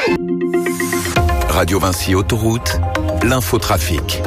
Radio Vinci Autoroute, l'infotrafic.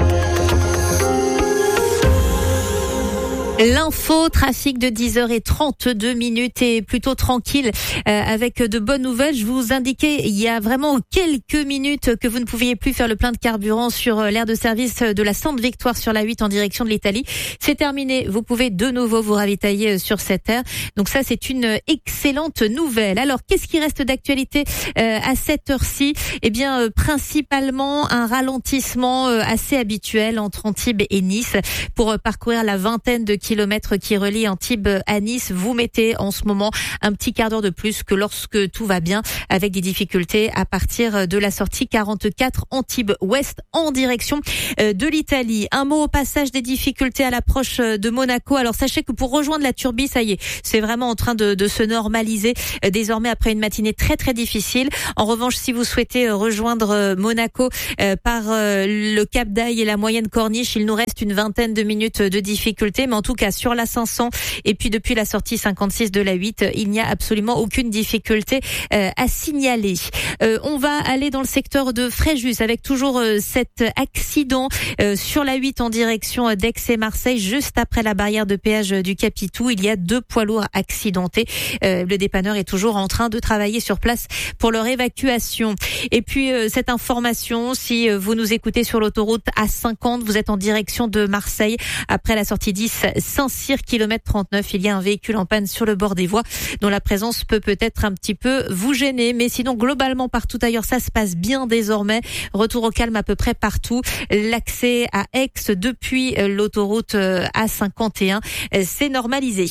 L'info trafic de 10h32 est plutôt tranquille avec de bonnes nouvelles. Je vous indiquais il y a vraiment quelques minutes que vous ne pouviez plus faire le plein de carburant sur l'aire de service de la Sainte-Victoire sur la 8 en direction de l'Italie. C'est terminé. Vous pouvez de nouveau vous ravitailler sur cette aire. Donc ça, c'est une excellente nouvelle. Alors, qu'est-ce qui reste d'actualité à cette heure-ci ? Eh bien, principalement un ralentissement assez habituel entre Antibes et Nice pour parcourir la vingtaine de kilomètres qui relient Antibes à Nice. Vous mettez en ce moment un petit quart d'heure de plus que lorsque tout va bien, avec des difficultés à partir de la sortie 44 Antibes Ouest en direction de l'Italie. Un mot au passage des difficultés à l'approche de Monaco. Alors sachez que pour rejoindre la Turbie, ça y est, c'est vraiment en train de se normaliser désormais après une matinée très très difficile. En revanche, si vous souhaitez rejoindre Monaco par le Cap d'Aille et la Moyenne Corniche, il nous reste une vingtaine de minutes de difficultés, mais en tout cas sur la 500 et puis depuis la sortie 56 de la 8, il n'y a absolument aucune difficulté à signaler. On va aller dans le secteur de Fréjus avec toujours cet accident sur la 8 en direction d'Aix et Marseille, juste après la barrière de péage du Capitou. Il y a 2 poids lourds accidentés. Le dépanneur est toujours en train de travailler sur place pour leur évacuation. Et puis cette information, si vous nous écoutez sur l'autoroute A50, vous êtes en direction de Marseille après la sortie 10 Saint-Cyr, kilomètre 39, il y a un véhicule en panne sur le bord des voies dont la présence peut peut-être un petit peu vous gêner. Mais sinon, globalement, partout ailleurs, ça se passe bien désormais. Retour au calme à peu près partout. L'accès à Aix depuis l'autoroute A51, c'est normalisé.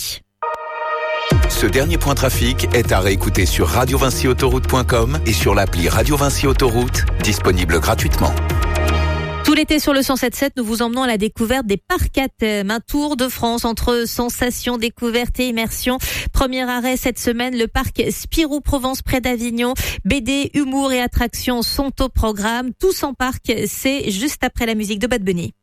Ce dernier point trafic est à réécouter sur radiovinciautoroute.com et sur l'appli Radio Vinci Autoroute, disponible gratuitement. Tout l'été sur le 107.7, nous vous emmenons à la découverte des parcs à thème. Un tour de France entre sensations, découvertes et immersion. Premier arrêt cette semaine, le parc Spirou Provence près d'Avignon. BD, humour et attractions sont au programme. Tous en parc, c'est juste après la musique de Bad Bunny.